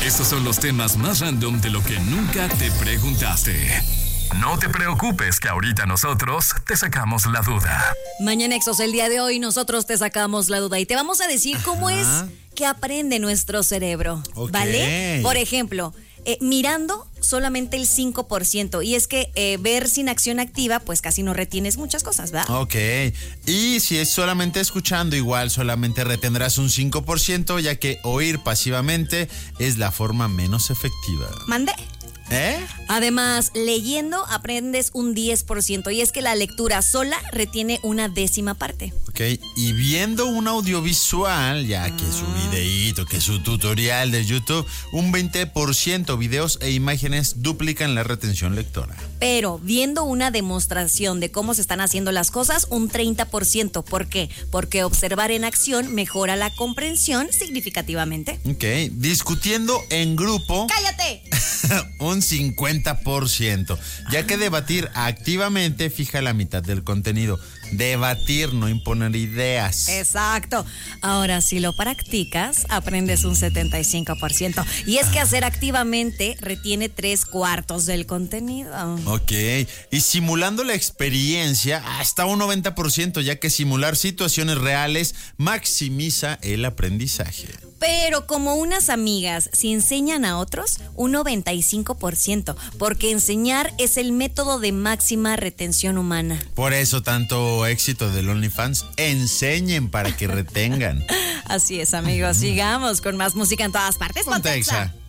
Estos son los temas más random de lo que nunca te preguntaste. No te preocupes que ahorita nosotros te sacamos la duda. Mañanexos, el día de hoy nosotros te sacamos la duda y te vamos a decir cómo es que aprende nuestro cerebro, ¿vale? Por ejemplo, mirando solamente el 5%. Y es que ver sin acción activa, pues casi no retienes muchas cosas, ¿verdad? Ok. Y si es solamente escuchando, igual solamente retendrás un 5%, ya que oír pasivamente es la forma menos efectiva. ¿Mandé? ¿Eh? Además, leyendo aprendes un 10%. Y es que la lectura sola retiene una décima parte. Ok, y viendo un audiovisual, ya que su videíto, que su tutorial de YouTube, un 20%, videos e imágenes duplican la retención lectora. Pero viendo una demostración de cómo se están haciendo las cosas, un 30%. ¿Por qué? Porque observar en acción mejora la comprensión significativamente. Ok, discutiendo en grupo. ¡Cállate! Un 50%, ya que debatir activamente fija la mitad del contenido. Debatir, no imponer ideas. Exacto. Ahora, si lo practicas, aprendes un 75%. Y es que hacer activamente retiene 3/4 del contenido. Ok, y simulando la experiencia hasta un 90%, ya que simular situaciones reales maximiza el aprendizaje. Pero como unas amigas, si enseñan a otros, un 95%, porque enseñar es el método de máxima retención humana. Por eso tanto éxito del OnlyFans, enseñen para que retengan. Así es, amigos, sigamos con más música en todas partes. Ponte Exa.